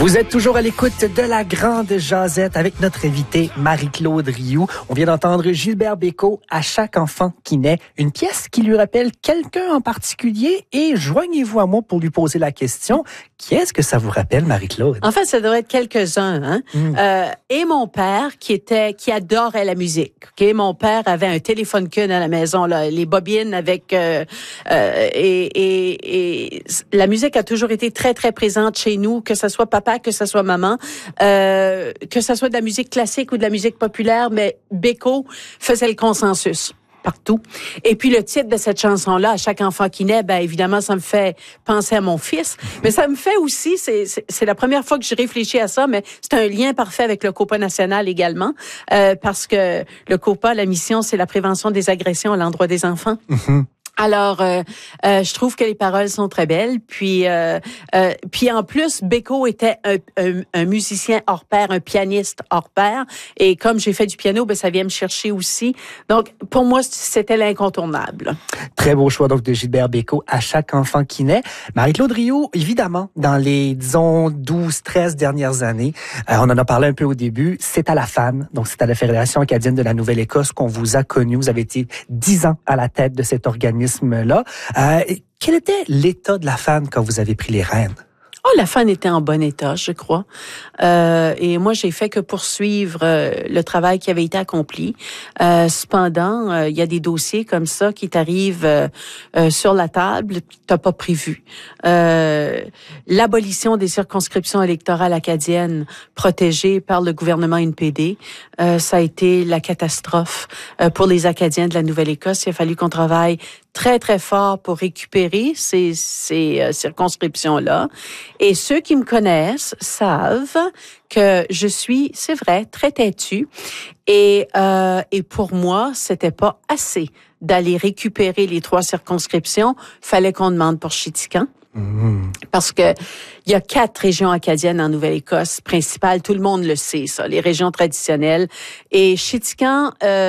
Vous êtes toujours à l'écoute de la Grande Jazette avec notre invitée Marie-Claude Rioux. On vient d'entendre Gilbert Bécaud, À chaque enfant qui naît, une pièce qui lui rappelle quelqu'un en particulier. Et joignez-vous à moi pour lui poser la question. Qui est-ce que ça vous rappelle, Marie-Claude? En fait, ça devrait être quelques-uns. Et mon père, qui adorait la musique. Okay? Mon père avait un téléphone à la maison, là, les bobines avec... et la musique a toujours été très, très présente chez nous, que ce soit papa, que ce soit maman, que ce soit de la musique classique ou de la musique populaire, mais Bécaud faisait le consensus partout. Et puis le titre de cette chanson-là, À chaque enfant qui naît, ben évidemment, ça me fait penser à mon fils. Mais ça me fait aussi, c'est la première fois que je réfléchis à ça, mais c'est un lien parfait avec le COPA national également, parce que le COPA, la mission, c'est la prévention des agressions à l'endroit des enfants. Mm-hmm. Alors, je trouve que les paroles sont très belles. Puis en plus, Bécaud était un musicien hors pair, un pianiste hors pair. Et comme j'ai fait du piano, ben ça vient me chercher aussi. Donc, pour moi, c'était l'incontournable. Très beau choix donc de Gilbert Bécaud, À chaque enfant qui naît. Marie-Claude Rioux, évidemment, dans les, disons, 12-13 dernières années, on en a parlé un peu au début, c'est à la FAN, donc c'est à la Fédération acadienne de la Nouvelle-Écosse qu'on vous a connu. Vous avez été 10 ans à la tête de cet organisme là. Quel était l'état de la FAN quand vous avez pris les rênes? Oh, la FAN était en bon état, je crois. Et moi, j'ai fait que poursuivre le travail qui avait été accompli. Cependant, il y a des dossiers comme ça qui t'arrivent sur la table que t'as pas prévu. L'abolition des circonscriptions électorales acadiennes protégées par le gouvernement NPD, ça a été la catastrophe pour les Acadiens de la Nouvelle-Écosse. Il a fallu qu'on travaille très, très fort pour récupérer ces circonscriptions-là. Et ceux qui me connaissent savent que je suis, c'est vrai, très têtue. Et pour moi, c'était pas assez d'aller récupérer les 3 circonscriptions. Fallait qu'on demande pour Chitican. Parce que il y a 4 régions acadiennes en Nouvelle-Écosse principales, tout le monde le sait, ça, les régions traditionnelles. Et Chitican,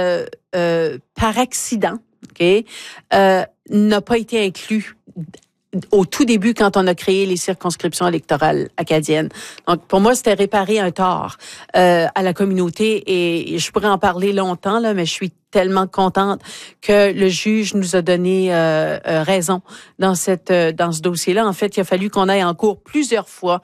par accident, n'a pas été inclus au tout début quand on a créé les circonscriptions électorales acadiennes. Donc, pour moi, c'était réparer un tort à la communauté et je pourrais en parler longtemps, là, mais je suis tellement contente que le juge nous a donné raison dans ce dossier-là. En fait, il a fallu qu'on aille en cours plusieurs fois